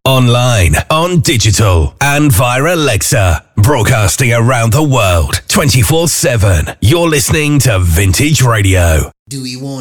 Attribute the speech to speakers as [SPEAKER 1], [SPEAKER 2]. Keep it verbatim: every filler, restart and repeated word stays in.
[SPEAKER 1] Online, on digital, and via Alexa. Broadcasting around the world, twenty-four seven. You're listening to Vintage Radio.
[SPEAKER 2] Do we want